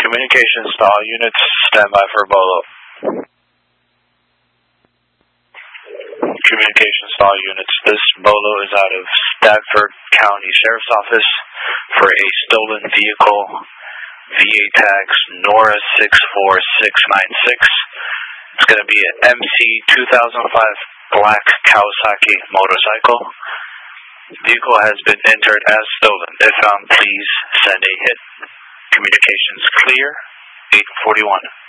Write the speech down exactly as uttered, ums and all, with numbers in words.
Communications to all units, stand by for Bolo. Communications to all units, this Bolo is out of Stafford County Sheriff's Office for a stolen vehicle, V A tax Nora six four six nine six. It's going to be an M C two thousand five black Kawasaki motorcycle. Vehicle has been entered as stolen. If found, please send a hit. Communications clear, eight forty-one.